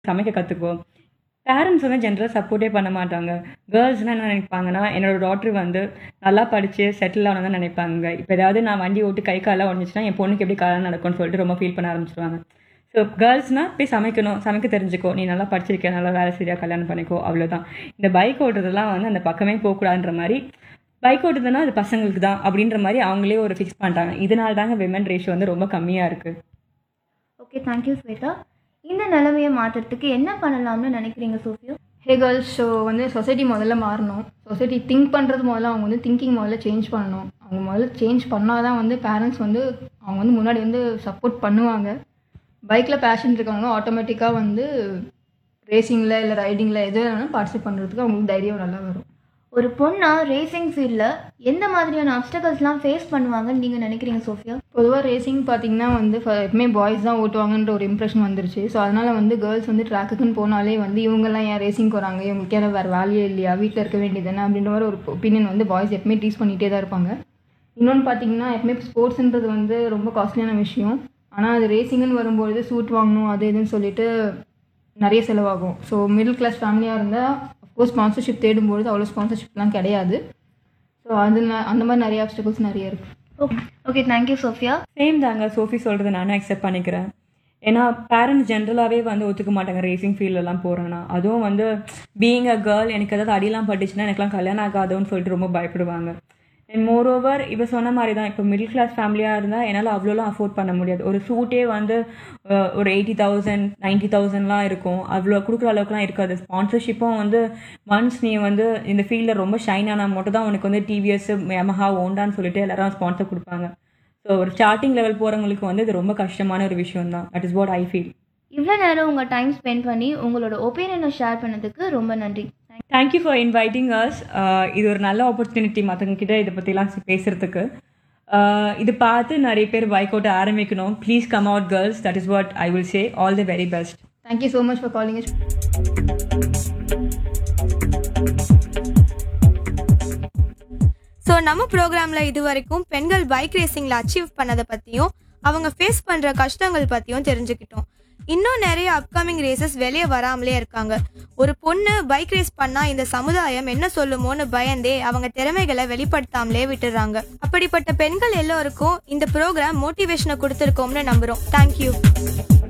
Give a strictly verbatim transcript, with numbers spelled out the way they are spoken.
சமைக்க கற்றுக்கோ. பேரண்ட்ஸ் வந்து ஜென்ரலாக சப்போர்ட்டே பண்ண மாட்டாங்க. கேர்ள்ஸ்னால் என்ன நினைப்பாங்கன்னா, என்னோட டாட்டர் வந்து நல்லா படித்து செட்டில் ஆகணும் தான் நினைப்பாங்க. இப்போ ஏதாவது நான் வண்டி ஓட்டி கை காலெலாம் உடஞ்சிச்சுன்னா என் பொண்ணுக்கு எப்படி கல்யாணம் நடக்கும்னு சொல்லிட்டு ரொம்ப ஃபீல் பண்ண ஆரம்பிச்சிருவாங்க. ஸோ கேர்ள்ஸ்னால் போய் சமைக்கணும், சமைக்க தெரிஞ்சுக்கோ, நீ நல்லா படிச்சிருக்க, நல்லா வேலை சரியாக கல்யாணம் பண்ணிக்கோ, அவ்வளோதான். இந்த பைக் ஓட்டுறதுலாம் வந்து அந்த பக்கமே போகக்கூடாதுன்ற மாதிரி, பைக் ஓட்டுறதுனா அது பசங்களுக்கு தான் அப்படின்ற மாதிரி அவங்களே ஒரு ஃபிக்ஸ் பண்ணிட்டாங்க. இதனால தாங்க விமன் ரேஷியோ வந்து ரொம்ப கம்மியாக இருக்குது. Okay, thank you Shweta. இந்த நிலைமையை மாற்றுறதுக்கு என்ன பண்ணலாம்னு நினைக்கிறீங்க சோஃபியா? ஹே கேர்ள்ஸ், ஸோ வந்து சொசைட்டி முதல்ல மாறணும். சொசைட்டி திங்க் பண்ணுறது முதல்ல அவங்க வந்து திங்கிங் முதல்ல சேஞ்ச் பண்ணணும். அவங்க முதல்ல சேஞ்ச் பண்ணால் தான் வந்து பேரண்ட்ஸ் வந்து அவங்க வந்து முன்னாடி வந்து சப்போர்ட் பண்ணுவாங்க. பைக்கில் பேஷன் இருக்கவங்க ஆட்டோமேட்டிக்காக வந்து ரேசிங்கில் இல்லை ரைடிங்கில் எது வேணாலும் பார்ட்டிசிபேட் பண்ணுறதுக்கு அவங்களுக்கு தைரியம் நல்லா வரும். ஒரு பொண்ணா ரேசிங் ஃபீல்டில் எந்த மாதிரியான அப்டக்கல்ஸ்லாம் ஃபேஸ் பண்ணுவாங்கன்னு நீங்கள் நினைக்கிறீங்க சோஃபியா? பொதுவாக ரேசிங் பார்த்தீங்கன்னா வந்து எப்பவுமே பாய்ஸ் தான் ஓட்டுவாங்கன்ற ஒரு இம்ப்ரெஷன் வந்துருச்சு. ஸோ அதனால் வந்து கேர்ள்ஸ் வந்து ட்ராக்குக்குன்னு போனாலே வந்து இவங்கெல்லாம் ஏன் ரேசிங் போகிறாங்க, இவங்களுக்கு ஏன்னா வேறு வேலையே இல்லையா, வீட்டில் இருக்க வேண்டியது என்ன அப்படின்ற மாதிரி ஒரு ஒப்பீனியன் வந்து பாய்ஸ் எப்பவுமே டீஸ் பண்ணிகிட்டே தான் இருப்பாங்க. இன்னொன்று பார்த்தீங்கன்னா எப்பவுமே ஸ்போர்ட்ஸுன்றது வந்து ரொம்ப காஸ்ட்லியான விஷயம். ஆனால் அது ரேசிங்குன்னு வரும்பொழுது சூட் வாங்கணும் அது இதுன்னு சொல்லிட்டு நிறைய செலவாகும். ஸோ மிடில் கிளாஸ் ஃபேமிலியாக இருந்தால் அஃப்கோர்ஸ் ஸ்பான்சர்ஷிப் தேடும்பொழுது அவ்வளோ ஸ்பான்சர்ஷிப்லாம் கிடையாது. ஸோ அது அந்த மாதிரி நிறைய ஆப்ஸ்டக்கிள்ஸ் நிறைய இருக்குது. Okay okay thank you Sofia. Same தாங்க, சோஃபி சொல்கிறத நானும் அக்செப்ட் பண்ணிக்கிறேன். ஏன்னா பேரண்ட்ஸ் ஜென்ரலாகவே வந்து ஒத்துக்க மாட்டாங்க ரேசிங் ஃபீல்டெல்லாம் போகிறேன்னா. அதுவும் வந்து பீயிங் அ கேர்ள், எனக்கு ஏதாவது அடியெலாம் பட்டுச்சுன்னா எனக்குலாம் கல்யாணம் ஆகாதோன்னு சொல்லிட்டு ரொம்ப பயப்படுவாங்க. அண்ட் மோர் ஓவர் இப்போ சொன்ன மாதிரி தான், இப்போ மிடில் கிளாஸ் ஃபேமிலியாக இருந்தால் என்னால் அவ்வளோலாம் அஃபோர்ட் பண்ண முடியாது. ஒரு சூட்டே வந்து ஒரு எயிட்டி தௌசண்ட் நைன்ட்டி தௌசண்ட்லாம் இருக்கும். அவ்வளோ கொடுக்குற அளவுக்குலாம் இருக்காது. ஸ்பான்சர்ஷிப்பும் வந்து ஒன்ஸ் நீ வந்து இந்த ஃபீல்டில் ரொம்ப ஷைன் ஆனால் மட்டும் தான் உனக்கு வந்து டிவிஎஸ், யமஹா, ஹோண்டான்னு சொல்லிட்டு எல்லாரும் ஸ்பான்சர் கொடுப்பாங்க. ஸோ ஒரு ஸ்டார்டிங் லெவல் போகிறவங்களுக்கு வந்து இது ரொம்ப கஷ்டமான ஒரு விஷயம் தான். That is what I feel. இவ்வளோ நேரம் உங்கள் டைம் ஸ்பெண்ட் பண்ணி உங்களோட ஒப்பீனியனை ஷேர் பண்ணதுக்கு ரொம்ப நன்றி. Thank you for inviting as. இது ஒரு நல்ல ஆப்பர்ச்சுனிட்டி மற்றவங்க கிட்ட இதை பற்றிலாம் பேசுகிறதுக்கு. இது பார்த்து நிறைய பேர் பைக் ஓட்ட ஆரம்பிக்கணும். Please come out girls. That is what I will say. All the very best. Thank you so much for calling is. So நம்ம ப்ரோக்ராமில் இது வரைக்கும் பெண்கள் பைக் ரேசிங்கில் அச்சீவ் பண்ணதை பற்றியும் அவங்க ஃபேஸ் பண்ணுற கஷ்டங்கள் பற்றியும் தெரிஞ்சுக்கிட்டோம். இன்னும் நிறைய அப்கமிங் ரேசஸ் வெளியே வராமலே இருக்காங்க. ஒரு பொண்ணு பைக் ரேஸ் பண்ணா இந்த சமுதாயம் என்ன சொல்லுமோன்னு பயந்தே அவங்க திறமைகளை வெளிப்படுத்தாமலே விட்டுறாங்க. அப்படிப்பட்ட பெண்கள் எல்லோருக்கும் இந்த ப்ரோக்ராம் மோட்டிவேஷனை கொடுத்துருக்கோம்னு நம்புறோம். தேங்க்யூ.